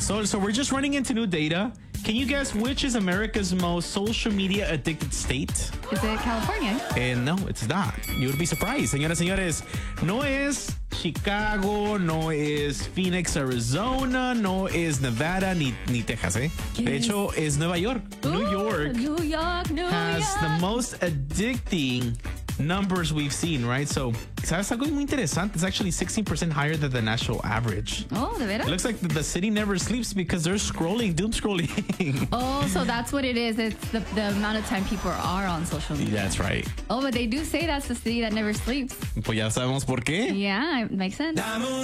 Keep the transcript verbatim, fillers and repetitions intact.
So, so we're just running into new data. Can you guess which is America's most social media addicted state? Is it California? Eh, no, it's not. You would be surprised. Señoras y señores, no es Chicago, no es Phoenix, Arizona, no es Nevada, ni, ni Texas, eh? De hecho, es Nueva York. New York New York, New has York. the most addicting numbers we've seen, right? So, ¿sabes algo muy interesante? It's actually sixteen percent higher than the national average. Oh, de veras? It looks like the city never sleeps because they're scrolling, doom scrolling. Oh, so that's what it is. It's the, the amount of time people are on social media. That's right. Oh, but they do say that's the city that never sleeps. Pues ya sabemos por qué. Yeah, it makes sense.